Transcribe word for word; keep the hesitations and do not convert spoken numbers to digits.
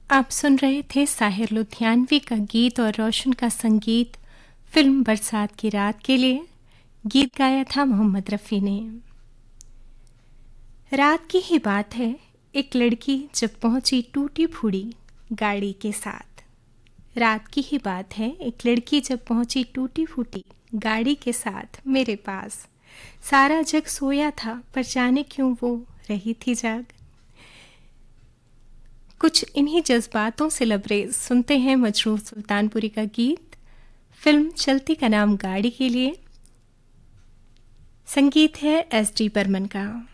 आप सुन रहे थे साहिर लुधियानवी का गीत और रोशन का संगीत फिल्म बरसात की रात के लिए। गीत गाया था मोहम्मद रफ़ी ने। रात की ही बात है, एक लड़की जब पहुंची टूटी फूटी गाड़ी के साथ। रात की ही बात है, एक लड़की जब पहुंची टूटी फूटी गाड़ी के साथ मेरे पास। सारा जग सोया था पर जाने क्यों वो रही थी जाग। कुछ इन्हीं जज्बातों से लबरेज सुनते हैं मजरूह सुल्तानपुरी का गीत फिल्म चलती का नाम गाड़ी के लिए। संगीत है एस डी बर्मन का।